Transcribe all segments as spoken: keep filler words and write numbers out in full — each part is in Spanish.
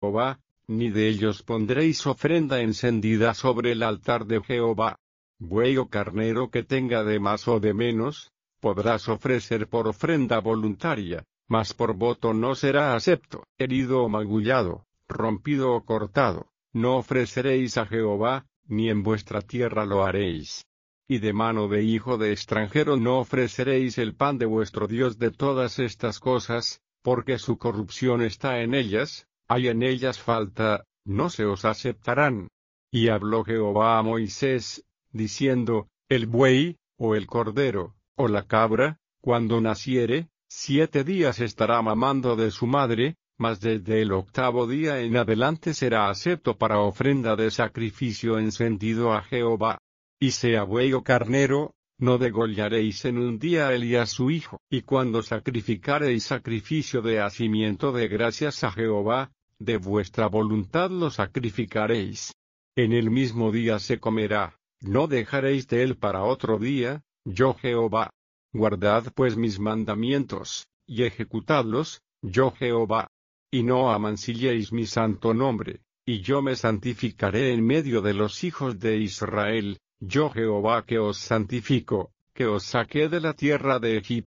Jehová, ni de ellos pondréis ofrenda encendida sobre el altar de Jehová. Buey o carnero que tenga de más o de menos, podrás ofrecer por ofrenda voluntaria, mas por voto no será acepto. Herido o magullado, rompido o cortado, no ofreceréis a Jehová, ni en vuestra tierra lo haréis. Y de mano de hijo de extranjero no ofreceréis el pan de vuestro Dios de todas estas cosas, porque su corrupción está en ellas, hay en ellas falta, no se os aceptarán. Y habló Jehová a Moisés, diciendo, el buey, o el cordero, o la cabra, cuando naciere, siete días estará mamando de su madre, mas desde el octavo día en adelante será acepto para ofrenda de sacrificio encendido a Jehová. Y sea buey o carnero, no degollaréis en un día a él y a su hijo. Y cuando sacrificareis sacrificio de hacimiento de gracias a Jehová, de vuestra voluntad lo sacrificaréis. En el mismo día se comerá, no dejaréis de él para otro día, yo Jehová. Guardad pues mis mandamientos, y ejecutadlos, yo Jehová. Y no amancilléis mi santo nombre, y yo me santificaré en medio de los hijos de Israel, yo Jehová que os santifico, que os saqué de la tierra de Egipto.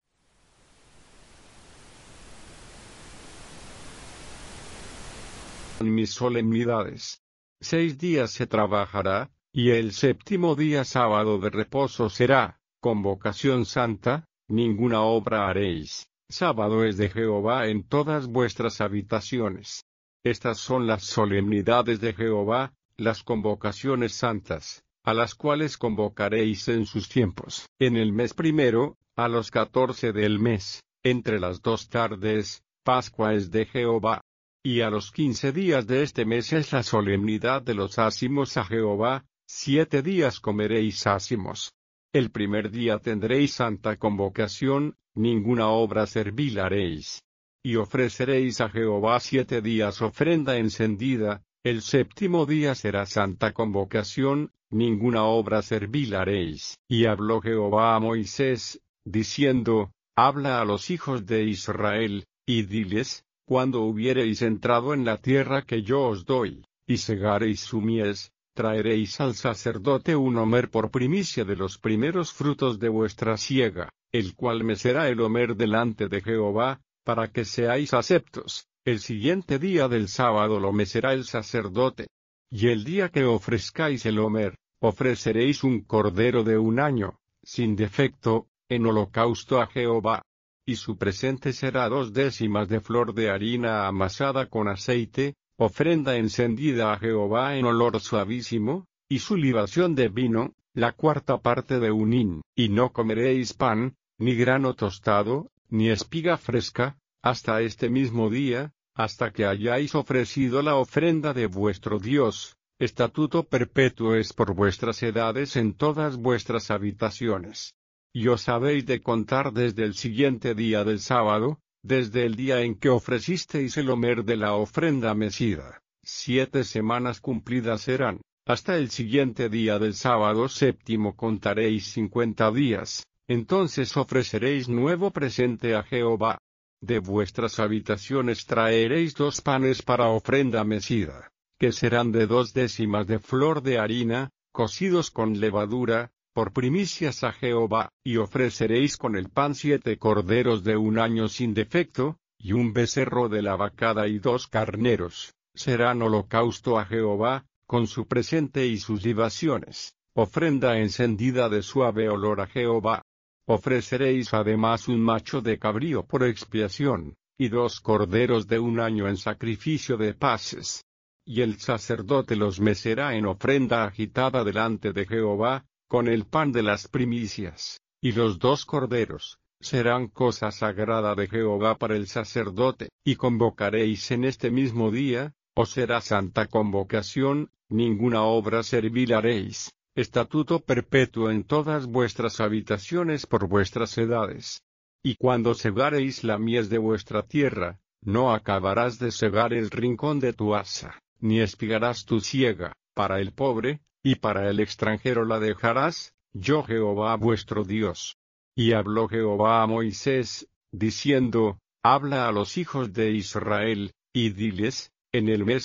Mis solemnidades. Seis días se trabajará, y el séptimo día sábado de reposo será, convocación santa, ninguna obra haréis. Sábado es de Jehová en todas vuestras habitaciones. Estas son las solemnidades de Jehová, las convocaciones santas, a las cuales convocaréis en sus tiempos. En el mes primero, a los catorce del mes, entre las dos tardes, Pascua es de Jehová. Y a los quince días de este mes es la solemnidad de los ázimos a Jehová, siete días comeréis ázimos. El primer día tendréis santa convocación, ninguna obra servil haréis. Y ofreceréis a Jehová siete días ofrenda encendida, el séptimo día será santa convocación, ninguna obra servil haréis. Y habló Jehová a Moisés, diciendo, habla a los hijos de Israel, y diles, cuando hubiereis entrado en la tierra que yo os doy, y segareis su mies, traeréis al sacerdote un homer por primicia de los primeros frutos de vuestra siega, el cual mecerá el homer delante de Jehová, para que seáis aceptos. El siguiente día del sábado lo mecerá el sacerdote. Y el día que ofrezcáis el homer, ofreceréis un cordero de un año, sin defecto, en holocausto a Jehová. Y su presente será dos décimas de flor de harina amasada con aceite, ofrenda encendida a Jehová en olor suavísimo, y su libación de vino, la cuarta parte de un hin. Y no comeréis pan, ni grano tostado, ni espiga fresca, hasta este mismo día, hasta que hayáis ofrecido la ofrenda de vuestro Dios. Estatuto perpetuo es por vuestras edades en todas vuestras habitaciones. Y os habéis de contar desde el siguiente día del sábado, desde el día en que ofrecisteis el homer de la ofrenda mecida. Siete semanas cumplidas serán, hasta el siguiente día del sábado séptimo contaréis cincuenta días, entonces ofreceréis nuevo presente a Jehová. De vuestras habitaciones traeréis dos panes para ofrenda mecida, que serán de dos décimas de flor de harina, cocidos con levadura, por primicias a Jehová, y ofreceréis con el pan siete corderos de un año sin defecto, y un becerro de la vacada y dos carneros, serán holocausto a Jehová, con su presente y sus libaciones, ofrenda encendida de suave olor a Jehová. Ofreceréis además un macho de cabrío por expiación, y dos corderos de un año en sacrificio de paces. Y el sacerdote los mecerá en ofrenda agitada delante de Jehová, con el pan de las primicias, y los dos corderos, serán cosa sagrada de Jehová para el sacerdote, y convocaréis en este mismo día, os será santa convocación, ninguna obra servil haréis, estatuto perpetuo en todas vuestras habitaciones por vuestras edades. Y cuando segareis la mies de vuestra tierra, no acabarás de segar el rincón de tu haza, ni espigarás tu siega, para el pobre, y para el extranjero la dejarás, yo Jehová vuestro Dios. Y habló Jehová a Moisés, diciendo, habla a los hijos de Israel, y diles, en el mes